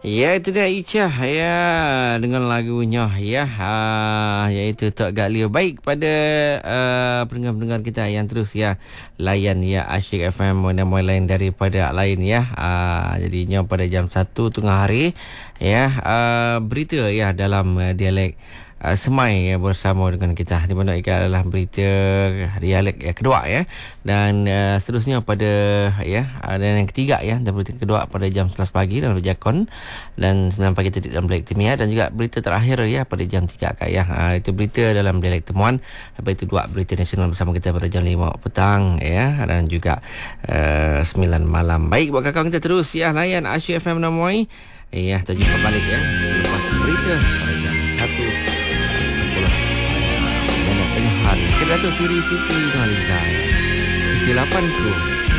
Ya, itu dia Icha ya dengan lagunya ya iaitu Tok Galio. Baik pada pendengar-pendengar kita yang terus ya layan ya Asyik FM mana lain daripada lain ya. Jadinya pada jam 1 tengah hari ya berita ya dalam dialek Semai ya, bersama dengan kita di mana ini adalah berita dialek kedua ya, dan seterusnya pada dan yang ketiga ya, dan berita kedua pada jam 11 pagi dalam Jakon, dan 9 pagi tadi dalam dialek Timia, dan juga berita terakhir ya pada jam 3 ya. Itu berita dalam dialek temuan. Lepas itu dua berita nasional bersama kita pada jam 5 petang ya, dan juga 9 malam. Baik, buat kakak kita terus ya layan Asyik FM Namoi ya. Kita jumpa balik ya selepas berita pada jam 1 tengah hari. Kita Datuk Siri Siti Nurhaliza. Kesilapanku.